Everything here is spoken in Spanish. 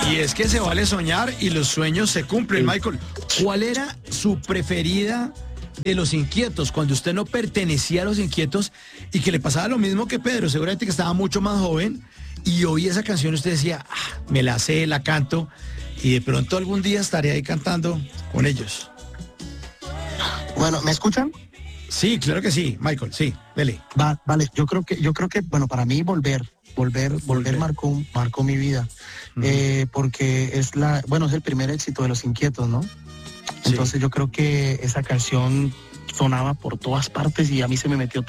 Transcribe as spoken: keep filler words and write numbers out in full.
Y es que se vale soñar y los sueños se cumplen, Sí. Michael. ¿Cuál era su preferida de Los Inquietos, cuando usted no pertenecía a Los Inquietos y que le pasaba lo mismo que Pedro, seguramente que estaba mucho más joven y oía esa canción y usted decía, ah, me la sé, la canto y de pronto algún día estaré ahí cantando con ellos? Bueno, ¿me escuchan? Sí, claro que sí, Michael, sí, dele. Va, vale, yo creo que, yo creo que, bueno, para mí volver, volver, volver, Volver. marcó, marcó mi vida. Ujú. Eh, porque es la, bueno, es el primer éxito de Los Inquietos, ¿no? Sí. Entonces yo creo que esa canción sonaba por todas partes y a mí se me metió